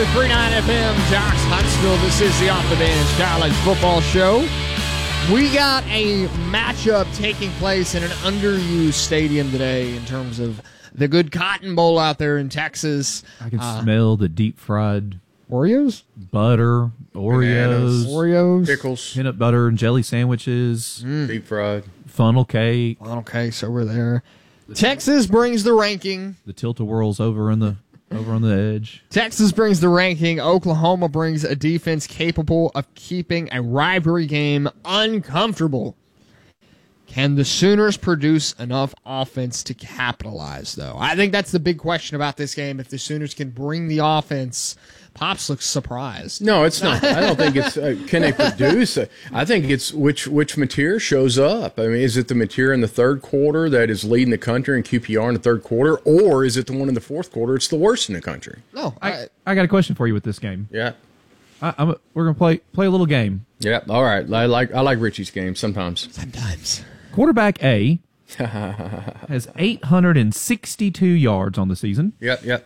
101.39 FM, Josh Huntsville. This is the Off the Bench College Football Show. We got a matchup taking place in an underused stadium today in terms of the good Cotton Bowl out there in Texas. I can smell the deep-fried Oreos, butter, Oreos, pickles, peanut butter and jelly sandwiches, deep fried, funnel cake. Funnel cakes over there. Texas brings the ranking. The tilt-a-whirls over on the edge. Texas brings the ranking. Oklahoma brings a defense capable of keeping a rivalry game uncomfortable. Can the Sooners produce enough offense to capitalize, though? I think that's the big question about this game. If the Sooners can bring the offense, Pops looks surprised. No, it's not. I don't think it's can they produce. I think it's which material shows up. I mean, is it the material in the third quarter that is leading the country in QPR in the third quarter, or is it the one in the fourth quarter? It's the worst in the country. No, I got a question for you with this game. Yeah, we're gonna play a little game. Yeah, all right. I like Richie's game sometimes. Quarterback A has 862 yards on the season. Yep.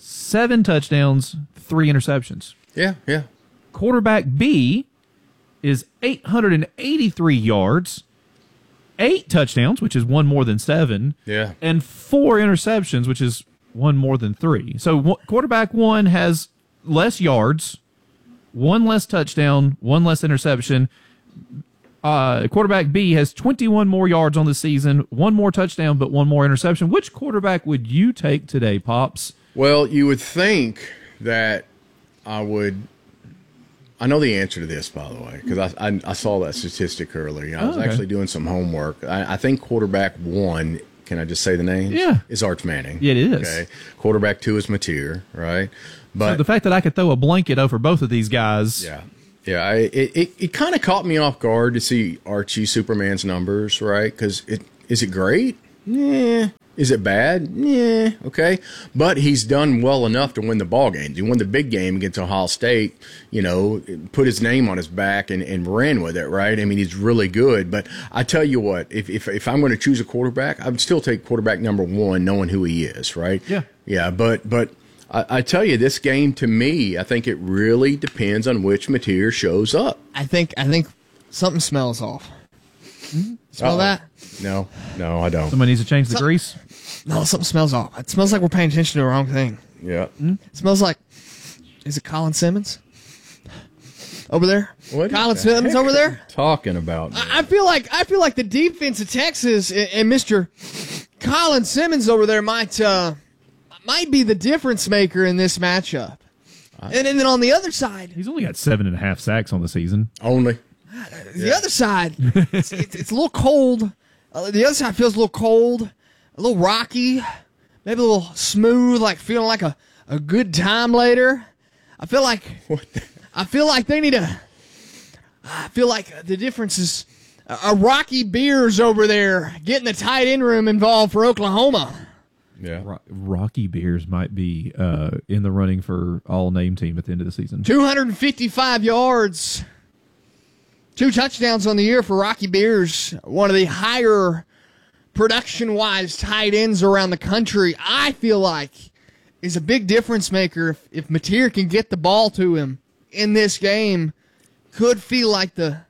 7 touchdowns, 3 interceptions. Yeah. Quarterback B is 883 yards, 8 touchdowns, which is one more than 7. Yeah. And 4 interceptions, which is one more than 3. So quarterback 1 has less yards, 1 less touchdown, 1 less interception. Quarterback B has 21 more yards on the season, 1 more touchdown, but 1 more interception. Which quarterback would you take today, Pops? Well, you would think that I would. I know the answer to this, by the way, because I saw that statistic earlier. I was actually doing some homework. I think quarterback 1, can I just say the name? Yeah. Is Arch Manning. Yeah, it is. Okay. Quarterback 2 is Mateer, right? But so the fact that I could throw a blanket over both of these guys. Yeah. Yeah, it kind of caught me off guard to see Archie Superman's numbers, right? Because is it great? Yeah. Is it bad? Yeah. Okay. But he's done well enough to win the ball games. He won the big game against Ohio State, put his name on his back and ran with it, right? I mean, he's really good. But I tell you what, if I'm going to choose a quarterback, I would still take quarterback number 1, knowing who he is, right? Yeah. Yeah, but I tell you, this game, to me, I think it really depends on which material shows up. I think something smells off. Smell that? No, I don't. Somebody needs to change the grease? No, something smells off. It smells like we're paying attention to the wrong thing. Yeah. It smells like, is it Colin Simmons? Over there? What Colin Simmons over there? Talking about? I feel like the defense of Texas and Mr. Colin Simmons over there might be the difference maker in this matchup. And then on the other side, He's only got 7.5 sacks on the season. Only. the other side, it's a little cold. The other side feels a little cold, a little rocky, maybe a little smooth, like feeling like a good time later. I feel like they need a. I feel like the difference is a Rocky Beers over there getting the tight end room involved for Oklahoma. Yeah. Rocky Beers might be in the running for all-name team at the end of the season. 255 yards, 2 touchdowns on the year for Rocky Beers, one of the higher production-wise tight ends around the country. I feel like is a big difference maker if Mateer can get the ball to him in this game. Could feel like the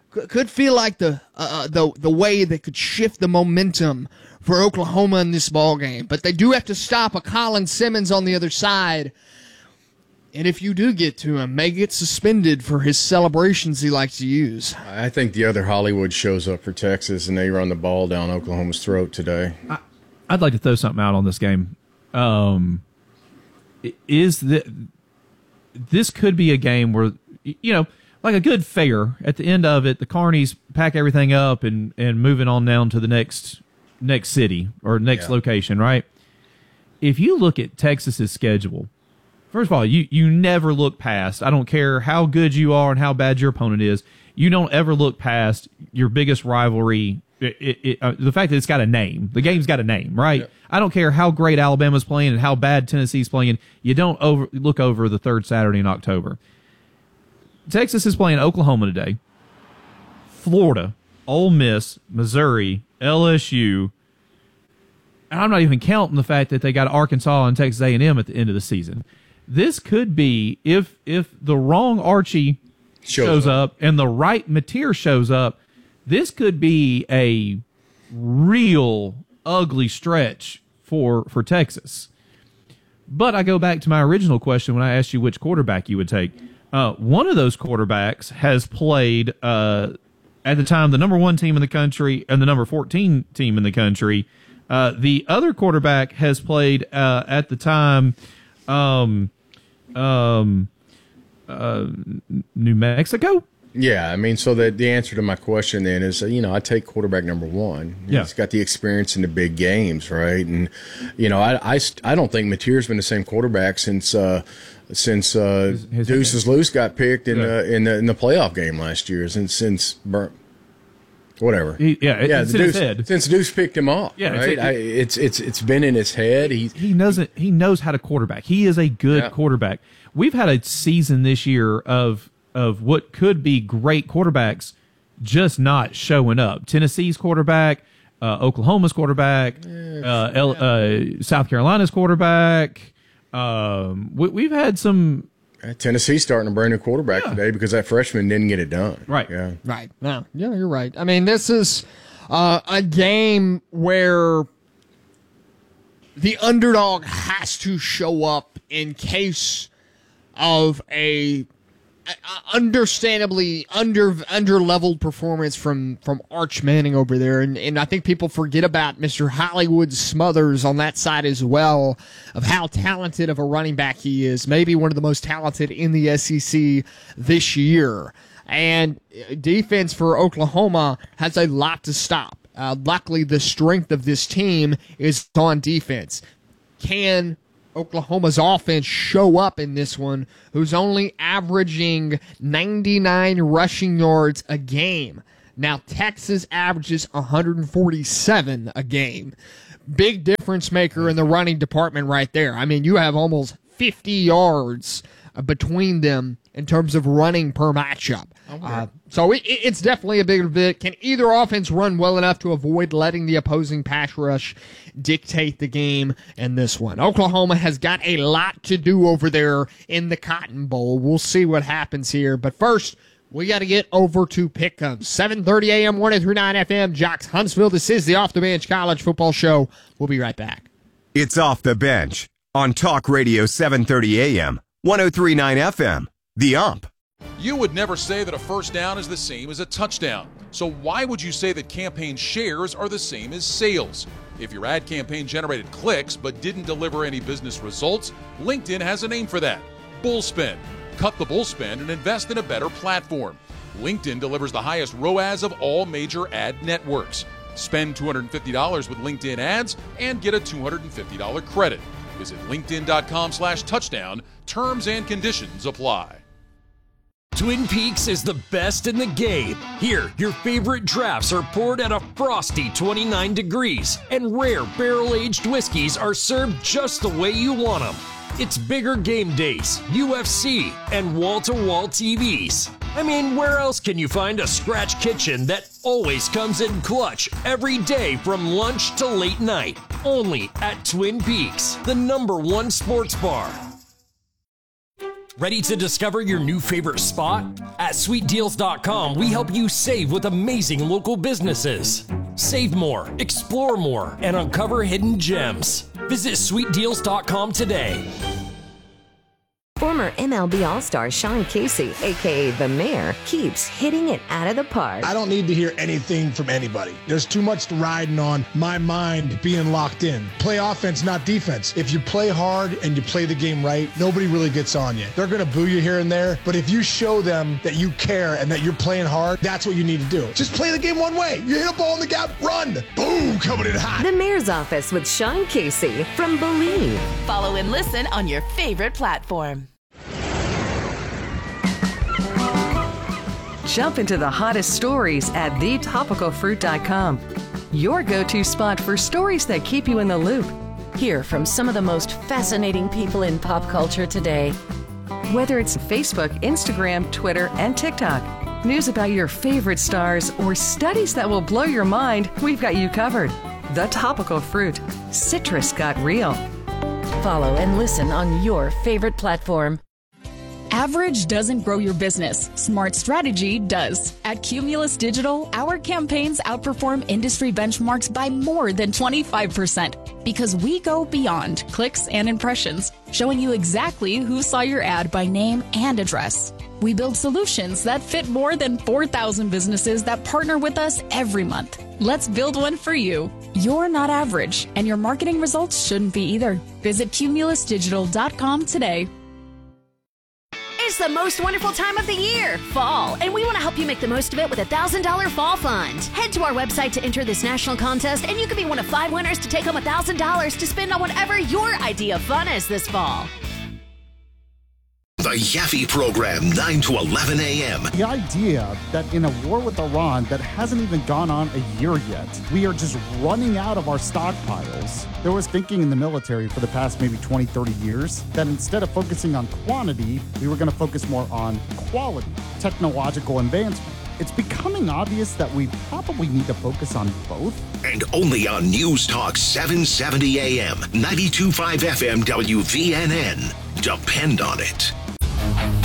way that could shift the momentum for Oklahoma in this ball game. But they do have to stop a Colin Simmons on the other side. And if you do get to him, may get suspended for his celebrations he likes to use. I think the other Hollywood shows up for Texas, and they run the ball down Oklahoma's throat today. I'd like to throw something out on this game. This could be a game where, like a good fair, at the end of it, the Carnies pack everything up and moving on down to the next city or next location, right? If you look at Texas's schedule, first of all, you never look past. I don't care how good you are and how bad your opponent is. You don't ever look past your biggest rivalry. The fact that it's got a name. The game's got a name, right? Yeah. I don't care how great Alabama's playing and how bad Tennessee's playing. You don't look over the third Saturday in October. Texas is playing Oklahoma today, Florida, Ole Miss, Missouri, LSU, and I'm not even counting the fact that they got Arkansas and Texas A&M at the end of the season. this could be, if the wrong Archie shows up and the right Mateer shows up, this could be a real ugly stretch for Texas. But I go back to my original question when I asked you which quarterback you would take. One of those quarterbacks has played, at the time, the number 1 team in the country and the number 14 team in the country. The other quarterback has played, at the time, New Mexico. Yeah, I mean, so the answer to my question then is, I take quarterback number 1. Yeah. He's got the experience in the big games, right? And I don't think Mateer's been the same quarterback since Deuces Loose got picked in the playoff game last year. Since whatever. Since Deuce picked him up. Yeah, right. It's been in his head. He knows how to quarterback. He is a good quarterback. We've had a season this year of what could be great quarterbacks just not showing up. Tennessee's quarterback, Oklahoma's quarterback, South Carolina's quarterback. We've had some. Tennessee's starting a brand new quarterback today because that freshman didn't get it done. Right. Yeah. Right. No, yeah, you're right. I mean, this is a game where the underdog has to show up in case of a understandably under-leveled performance from Arch Manning over there. And I think people forget about Mr. Hollywood Smothers on that side as well, of how talented of a running back he is. Maybe one of the most talented in the SEC this year. And defense for Oklahoma has a lot to stop. Luckily, the strength of this team is on defense. Can Oklahoma's offense show up in this one, who's only averaging 99 rushing yards a game? Now, Texas averages 147 a game. Big difference maker in the running department right there. I mean, you have almost 50 yards between them in terms of running per matchup. So it's definitely a big bit. Can either offense run well enough to avoid letting the opposing pass rush dictate the game in this one? Oklahoma has got a lot to do over there in the Cotton Bowl. We'll see what happens here. But first, we got to get over to Pick'em. 7:30 a.m., 103.9 FM, Jocks Huntsville. This is the Off the Bench College Football Show. We'll be right back. It's Off the Bench on Talk Radio 7:30 a.m., 103.9 FM, The Ump. You would never say that a first down is the same as a touchdown. So why would you say that campaign shares are the same as sales? If your ad campaign generated clicks but didn't deliver any business results, LinkedIn has a name for that: Bullspend. Cut the bullspend and invest in a better platform. LinkedIn delivers the highest ROAS of all major ad networks. Spend $250 with LinkedIn ads and get a $250 credit. Visit linkedin.com/touchdown. Terms and conditions apply. Twin Peaks is the best in the game. Here, your favorite drafts are poured at a frosty 29 degrees, and rare barrel-aged whiskeys are served just the way you want them. It's bigger game days, UFC, and wall-to-wall TVs. I mean, where else can you find a scratch kitchen that always comes in clutch every day from lunch to late night? Only at Twin Peaks, the #1 sports bar. Ready to discover your new favorite spot? At SweetDeals.com, we help you save with amazing local businesses. Save more, explore more, and uncover hidden gems. Visit SweetDeals.com today. Former MLB All-Star Sean Casey, a.k.a. The Mayor, keeps hitting it out of the park. I don't need to hear anything from anybody. There's too much riding on my mind being locked in. Play offense, not defense. If you play hard and you play the game right, nobody really gets on you. They're going to boo you here and there, but if you show them that you care and that you're playing hard, that's what you need to do. Just play the game one way. You hit a ball in the gap, run. Boom, coming in hot. The Mayor's Office with Sean Casey from Believe. Follow and listen on your favorite platform. Jump into the hottest stories at thetopicalfruit.com. Your go-to spot for stories that keep you in the loop. Hear from some of the most fascinating people in pop culture today. Whether it's Facebook, Instagram, Twitter, and TikTok, news about your favorite stars, or studies that will blow your mind, we've got you covered. The Topical Fruit. Citrus got real. follow and listen on your favorite platform. Average doesn't grow your business. Smart strategy does. At Cumulus Digital, our campaigns outperform industry benchmarks by more than 25% because we go beyond clicks and impressions, showing you exactly who saw your ad by name and address. We build solutions that fit more than 4,000 businesses that partner with us every month. Let's build one for you. You're not average, and your marketing results shouldn't be either. Visit cumulusdigital.com today. It's the most wonderful time of the year, fall, and we want to help you make the most of it with a $1,000 fall fund. Head to our website to enter this national contest, and you could be one of 5 winners to take home $1,000 to spend on whatever your idea of fun is this fall. The Yaffe Program, 9 to 11 a.m. The idea that in a war with Iran that hasn't even gone on a year yet, we are just running out of our stockpiles. There was thinking in the military for the past maybe 20, 30 years that instead of focusing on quantity, we were going to focus more on quality, technological advancement. It's becoming obvious that we probably need to focus on both. And only on News Talk 770 AM, 92.5 FM WVNN. Depend on it.